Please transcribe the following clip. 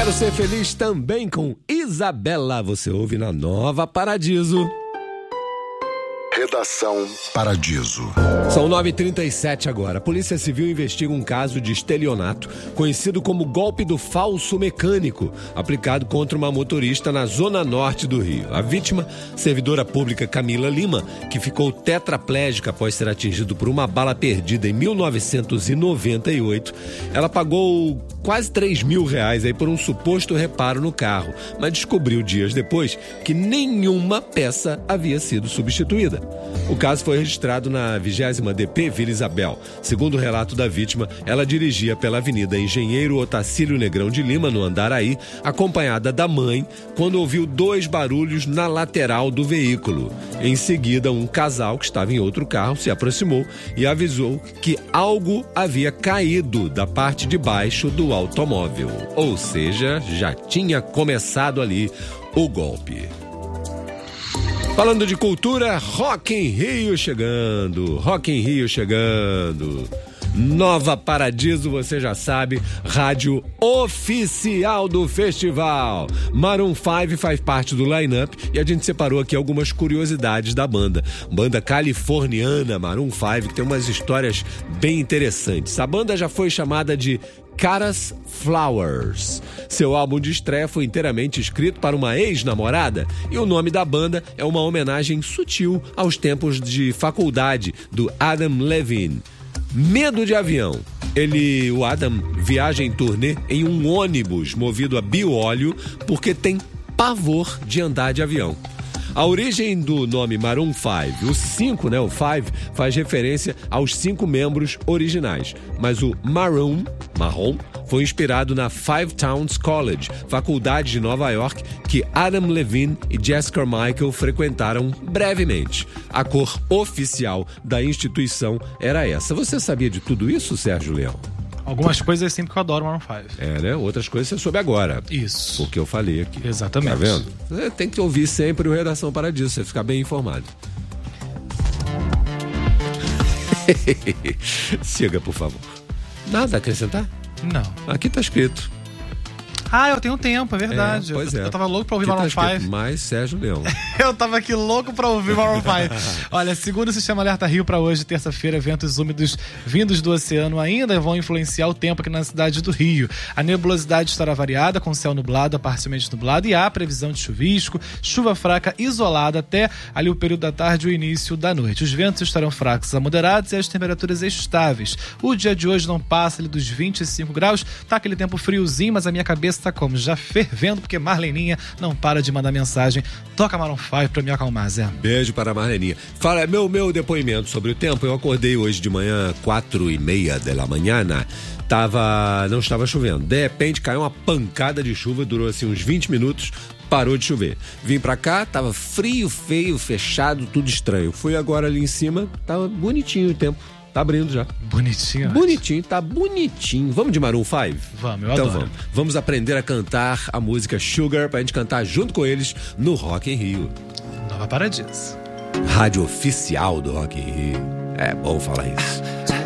Quero ser feliz também com Isabela. Você ouve na Nova Paradiso. Redação Paradiso. São 9h37 agora. A Polícia Civil investiga um caso de estelionato conhecido como golpe do falso mecânico, aplicado contra uma motorista na zona norte do Rio. A vítima, servidora pública Camila Lima, que ficou tetraplégica após ser atingido por uma bala perdida em 1998, ela pagou quase R$3.000 aí por um suposto reparo no carro, mas descobriu dias depois que nenhuma peça havia sido substituída. O caso foi registrado na 20ª DP Vila Isabel. Segundo o relato da vítima, ela dirigia pela Avenida Engenheiro Otacílio Negrão de Lima, no Andaraí, acompanhada da mãe, quando ouviu 2 barulhos na lateral do veículo. Em seguida, um casal que estava em outro carro se aproximou e avisou que algo havia caído da parte de baixo do automóvel. Ou seja, já tinha começado ali o golpe. Falando de cultura, Rock in Rio chegando. Rock in Rio chegando. Nova Paradiso, você já sabe, rádio oficial do festival. Maroon 5 faz parte do line-up e a gente separou aqui algumas curiosidades da banda. Banda californiana Maroon 5, que tem umas histórias bem interessantes. A banda já foi chamada de Caras Flowers. Seu álbum de estreia foi inteiramente escrito para uma ex-namorada e o nome da banda é uma homenagem sutil aos tempos de faculdade do Adam Levine. Medo de avião. O Adam viaja em turnê em um ônibus movido a bióleo porque tem pavor de andar de avião. A origem do nome Maroon 5, o 5, o 5, faz referência aos 5 membros originais. Mas o marrom, foi inspirado na Five Towns College, faculdade de Nova York, que Adam Levine e Jess Carmichael frequentaram brevemente. A cor oficial da instituição era essa. Você sabia de tudo isso, Sérgio Leão? Algumas coisas assim porque eu adoro Maroon 5. Né? Outras coisas você soube agora. Isso. Porque eu falei aqui. Exatamente. Tá vendo? Você tem que ouvir sempre o Redação Paradiso, você ficar bem informado. Siga, por favor. Nada a acrescentar? Não. Aqui tá escrito. Eu tenho tempo, é verdade. Pois eu tava louco pra ouvir Maroon 5. Mais Sérgio Leão. Eu tava aqui louco pra ouvir Maroon 5. Olha, segundo o Sistema Alerta Rio para hoje, terça-feira, ventos úmidos vindos do oceano ainda vão influenciar o tempo aqui na cidade do Rio. A nebulosidade estará variada, com céu nublado, parcialmente nublado, e há previsão de chuvisco, chuva fraca isolada até ali o período da tarde e o início da noite. Os ventos estarão fracos a moderados e as temperaturas estáveis. O dia de hoje não passa ali dos 25 graus, tá aquele tempo friozinho, mas a minha cabeça tá como? Já fervendo, porque Marleninha não para de mandar mensagem. Toca Maroon 5 pra me acalmar, Zé. Beijo para a Marleninha. Fala, meu depoimento sobre o tempo. Eu acordei hoje de manhã, 4:30 da manhã, não estava chovendo. De repente caiu uma pancada de chuva, durou assim uns 20 minutos, parou de chover. Vim pra cá, tava frio, feio, fechado, tudo estranho. Fui agora ali em cima, tava bonitinho o tempo. Tá abrindo já. Bonitinho. Bonitinho, tá bonitinho. Vamos de Maroon 5? Vamos, eu então adoro. Vamos aprender a cantar a música Sugar pra gente cantar junto com eles no Rock in Rio. Nova Paradiso. Rádio oficial do Rock in Rio. É bom falar isso.